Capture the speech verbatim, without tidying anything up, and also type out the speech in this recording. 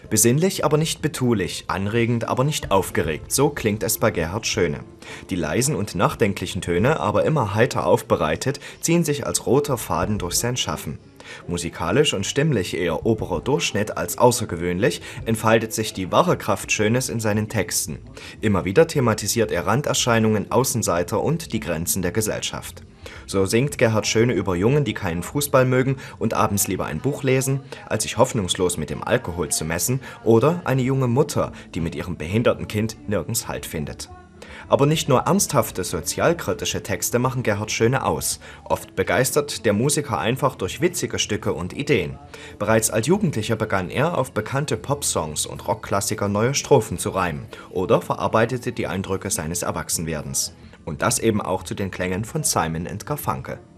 Besinnlich, aber nicht betulich, anregend, aber nicht aufgeregt, so klingt es bei Gerhard Schöne. Die leisen und nachdenklichen Töne, aber immer heiter aufbereitet, ziehen sich als roter Faden durch sein Schaffen. Musikalisch und stimmlich eher oberer Durchschnitt als außergewöhnlich, entfaltet sich die wahre Kraft Schönes in seinen Texten. Immer wieder thematisiert er Randerscheinungen, Außenseiter und die Grenzen der Gesellschaft. So singt Gerhard Schöne über Jungen, die keinen Fußball mögen und abends lieber ein Buch lesen, als sich hoffnungslos mit dem Alkohol zu messen, oder eine junge Mutter, die mit ihrem behinderten Kind nirgends Halt findet. Aber nicht nur ernsthafte sozialkritische Texte machen Gerhard Schöne aus. Oft begeistert der Musiker einfach durch witzige Stücke und Ideen. Bereits als Jugendlicher begann er, auf bekannte Popsongs und Rockklassiker neue Strophen zu reimen oder verarbeitete die Eindrücke seines Erwachsenwerdens. Und das eben auch zu den Klängen von Simon and Garfunkel.